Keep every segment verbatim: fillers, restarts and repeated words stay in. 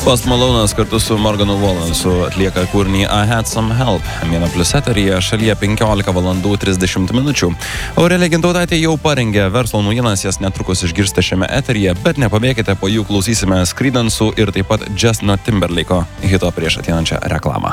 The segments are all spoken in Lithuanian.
Post Malone'as kartu su Morganu Wallensu atlieka kūrinį I Had Some Help. Viena plius eteryje šalyje penkiolika valandų trisdešimt minučių. Aurelija Gintautaitė jau parengė verslo naujienas, jas netrukus išgirsite šiame eteryje, bet nepabėkite, po jų klausysime Creedence'ų ir taip pat Justin Timberlake'o hito prieš ateinančią reklamą.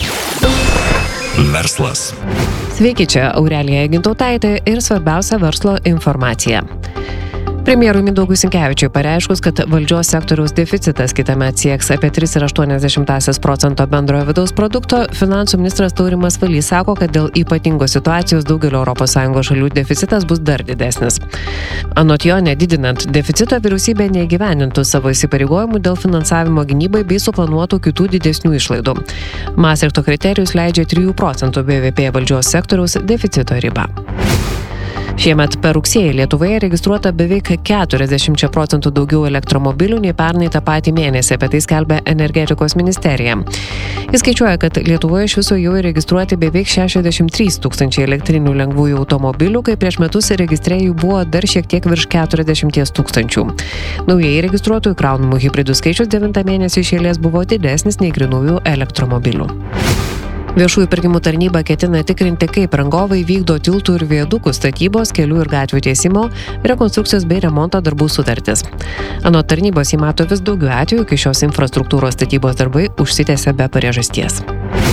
Verslas. Sveiki, čia Aurelija Gintautaitė ir svarbiausia verslo informacija. Premjerui Mindaugui Sinkevičiui pareiškus, kad valdžios sektoriaus deficitas kitąmet sieks apie tris ir aštuonias dešimtąsias procento bendrojo vidaus produkto, finansų ministras Taurimas Valys sako, kad dėl ypatingos situacijos daugelio Europos Sąjungos šalių deficitas bus dar didesnis. Anot jo, nedidinant deficito, vyriausybė neįgyvendintų savo įsipareigojimų dėl finansavimo gynybai bei suplanuotų kitų didesnių išlaidų. Maastrichto kriterijus leidžia trijų procentų B V P valdžios sektoriaus deficito ribą. Šiemet per rugsėjį Lietuvoje registruota beveik keturiasdešimt procentų daugiau elektromobilių nei pernai tą patį mėnesį, apie tai skelbia energetikos ministerija. Jis skaičiuoja, kad Lietuvoje iš viso jau registruoti beveik šešiasdešimt trys tūkstančiai elektrinių lengvųjų automobilių, kai prieš metus registre jų buvo dar šiek tiek virš keturiasdešimt tūkstančių. Naujai registruotų įkraunamų hibridų skaičius devintą mėnesį iš eilės buvo didesnis nei grynųjų elektromobilių. Viešųjų pirkimų tarnyba ketina tikrinti, kaip rangovai vykdo tiltų ir viadukų statybos, kelių ir gatvių tiesimo, rekonstrukcijos bei remonto darbų sutartis. Anot tarnybos jį mato vis daugiau atvejų, kai šios infrastruktūros statybos darbai užsitęsia be priežasties.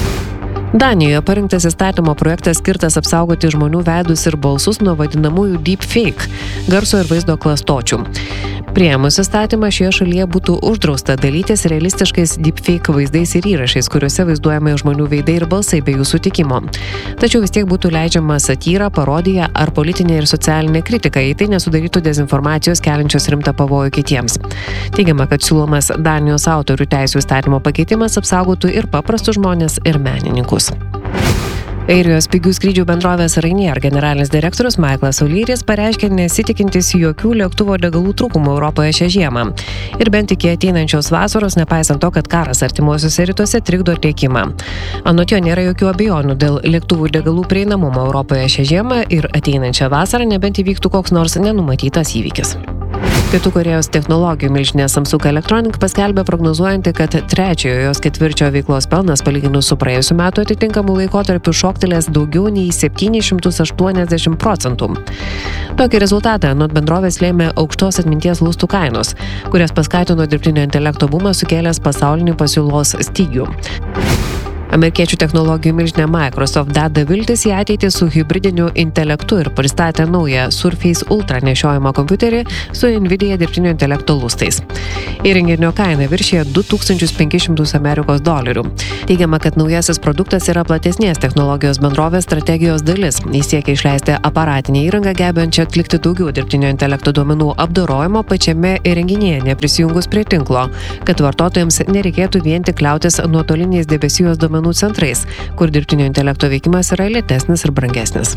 Danijoje parinktas įstatymo projektas skirtas apsaugoti žmonių veidus ir balsus nuo vadinamųjų deepfake, garso ir vaizdo klastočių. Priėmus įstatymą šioje šalyje būtų uždrausta dalytis realistiškais deepfake vaizdais ir įrašais, kuriuose vaizduojami žmonių veidai ir balsai be jų sutikimo. Tačiau vis tiek būtų leidžiama satyra, parodija ar politinė ir socialinė kritika, jei tai nesudarytų dezinformacijos keliančios rimtą pavojų kitiems. Teigiama, kad siūlomas Danijos autorių teisių įstatymo pakeitimas apsaugotų ir paprastus žmonės, ir menininkus. Airijos pigių skrydžių bendrovės Ryanair generalinis direktorius Michaelas O'Learys pareiškė nesitikintis jokių lėktuvo degalų trūkumų Europoje šią žiemą. Ir bent iki ateinančios vasaros, nepaisant to, kad karas artimuosiuose rytuose trikdo tiekimą. Anot jo nėra jokių abejonių dėl lėktuvų degalų prieinamumo Europoje šią žiemą ir ateinančią vasarą, nebent įvyktų koks nors nenumatytas įvykis. Pietų Korėjos technologijų milžinė Samsung Electronic paskelbė prognozuojanti, kad trečiojo jos ketvirčio veiklos pelnas palyginus su praėjusiu metu atitinkamu laikotarpiu šoktelės daugiau nei septynis šimtus aštuoniasdešimt procentų. Tokį rezultatą anot bendrovės lėmė aukštos atminties lustų kainos, kurias paskatino dirbtinio intelekto bumas sukėlęs pasaulinį pasiūlos stygių. Amerikiečių technologijų milžinė Microsoft deda viltis į ateitį su hibridiniu intelektu ir pristatė naują Surface Ultra nešiojamą kompiuterį su Nvidia dirbtinio intelekto lustais. Įrenginio kaina viršija du tūkstančius penkis šimtus Amerikos dolerių. Teigiama, kad naujasis produktas yra platesnės technologijos bendrovės strategijos dalis. Jis siekia išleisti aparatinę įrangą, gebančią atlikti daugiau dirbtinio intelekto duomenų apdorojimo pačiame įrenginyje, neprisijungus prie tinklo, kad vartotojams nereikėtų vien tik kliautis nuotoliniais debesijos duomenų centrais, kur dirbtinio intelekto veikimas yra lėtesnis ir brangesnis.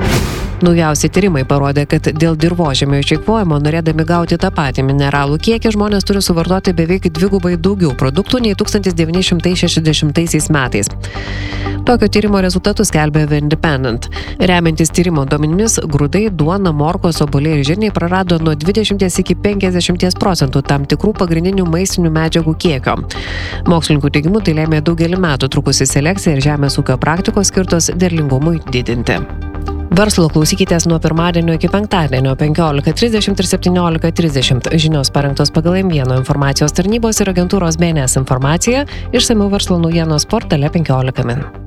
Naujausi tyrimai parodė, kad dėl dirvožemio išeikvojimo, norėdami gauti tą patį mineralų kiekį, žmonės turi suvartoti beveik dvigubai daugiau produktų nei tūkstantis devyni šimtai šešiasdešimtaisiais metais. Tokio tyrimo rezultatus skelbė The Independent. Remiantis tyrimo duomenimis, grūdai, duona, morkos, obuoliai ir žirniai prarado nuo dvidešimt iki penkiasdešimt procentų tam tikrų pagrindinių maistinių medžiagų kiekio. Mokslininkų teigimu tai lėmė daugelį metų trukusi selekcija ir žemės ūkio praktikos skirtos derlingumui didinti. Verslo klausykitės nuo pirmadienio iki penktadienio penkiolika trisdešimt ir septyniolika trisdešimt. Žinios parengtos pagal M vienas informacijos tarnybos ir agentūros B N S informaciją, išsamiau verslo naujienos portale penkiolika min.